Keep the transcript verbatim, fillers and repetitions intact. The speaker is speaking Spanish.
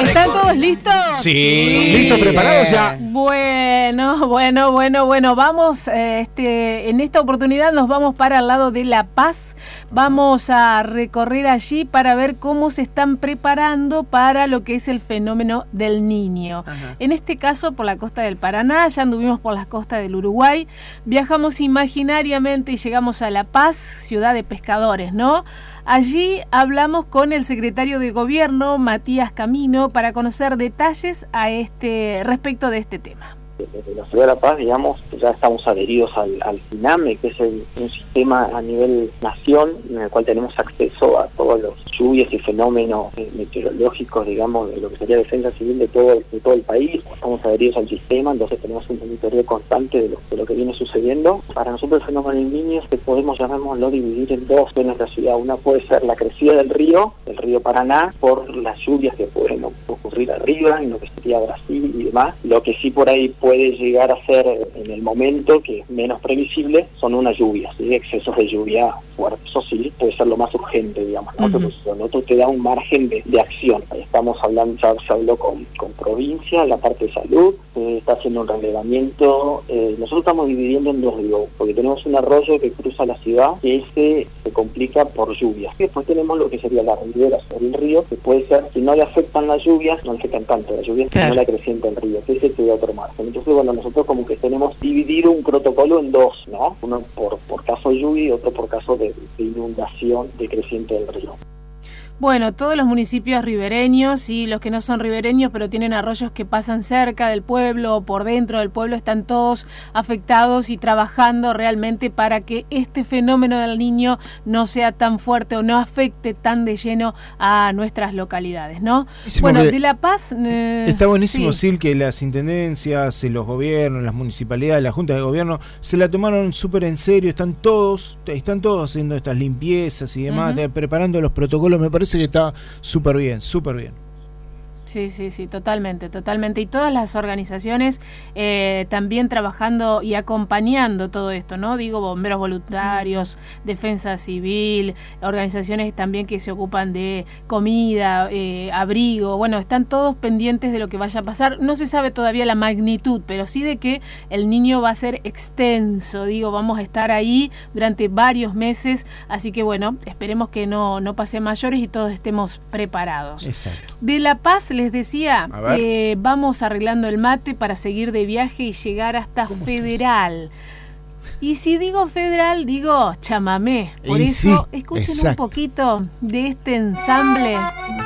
¿Están todos listos? Sí. Sí. ¿Listos, preparados ya? Bueno, bueno, bueno, bueno. Vamos, eh, este, en esta oportunidad nos vamos para el lado de La Paz. Vamos a recorrer allí para ver cómo se están preparando para lo que es el fenómeno del Niño. Ajá. En este caso, por la costa del Paraná, ya anduvimos por las costas del Uruguay. Viajamos imaginariamente y llegamos a La Paz, ciudad de pescadores, ¿no? Allí hablamos con el secretario de Gobierno, Matías Camino, para conocer detalles a este respecto de este tema. Desde la ciudad de La Paz, digamos, ya estamos adheridos al, al CINAME, que es el, un sistema a nivel nación en el cual tenemos acceso a todos los lluvias y fenómenos eh, meteorológicos, digamos, de lo que sería defensa civil de todo, de todo el país. Estamos adheridos al sistema, entonces tenemos un monitoreo constante de lo, de lo que viene sucediendo. Para nosotros el fenómeno del Niño es que podemos, llamémoslo, dividir en dos en nuestra ciudad. Una puede ser la crecida del río, del río Paraná, por las lluvias que pueden ocurrir arriba, en lo que sería Brasil y demás. Lo que sí por ahí puede llegar a ser en el momento, que es menos previsible, son unas lluvias, ¿sí? Excesos de lluvia fuertes. Eso sí puede ser lo más urgente, digamos, ¿no? Uh-huh. Pero lo otro te da un margen de, de acción. Ahí estamos hablando, ya se habló con, con provincia, la parte de salud, eh, está haciendo un relevamiento. Eh, nosotros estamos dividiendo en dos, digo, porque tenemos un arroyo que cruza la ciudad, que ese se complica por lluvias. Y después tenemos lo que sería la ribera sobre el río, que puede ser, si no le afectan las lluvias, no le afectan tanto las lluvias, claro, sino la creciente del río, que ese te da otro margen. Entonces, bueno, nosotros como que tenemos dividido un protocolo en dos, ¿no? Uno por, por caso de lluvia y otro por caso de, de inundación de creciente del río. Bueno, todos los municipios ribereños y los que no son ribereños pero tienen arroyos que pasan cerca del pueblo o por dentro del pueblo están todos afectados y trabajando realmente para que este fenómeno del Niño no sea tan fuerte o no afecte tan de lleno a nuestras localidades, ¿no? Bueno, de La Paz... Eh, está buenísimo, sí. Sil, que las intendencias, los gobiernos, las municipalidades, las juntas de gobierno se la tomaron súper en serio, están todos, están todos haciendo estas limpiezas y demás, uh-huh. preparando los protocolos, me parece que está súper bien, súper bien. Sí, sí, sí, totalmente, totalmente. Y todas las organizaciones eh, también trabajando y acompañando todo esto, ¿no? Digo, bomberos voluntarios, defensa civil, organizaciones también que se ocupan de comida, eh, abrigo. Bueno, están todos pendientes de lo que vaya a pasar. No se sabe todavía la magnitud, pero sí de que el Niño va a ser extenso. Digo, vamos a estar ahí durante varios meses. Así que, bueno, esperemos que no, no pase a mayores y todos estemos preparados. Exacto. De La Paz les decía que vamos arreglando el mate para seguir de viaje y llegar hasta Federal. Estás? Y si digo Federal, digo chamamé. Por y eso, sí, escuchen exacto. un poquito de este ensamble.